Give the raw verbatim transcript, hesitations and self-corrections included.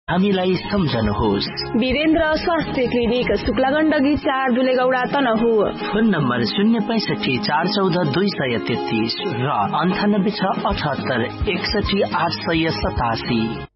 हामीलाई सम्झनुहोस्। वीरेन्द्र स्वास्थ्य क्लिनिक, शुक्लागण्डकी चार, दुलेगौडा, तनहु। फोन नम्बर शून्य पैसठी चार चौध दुई सय तेत्तीस र अन्ठानब्बे छ अठहत्तर एकसठी आठ सय सतासी।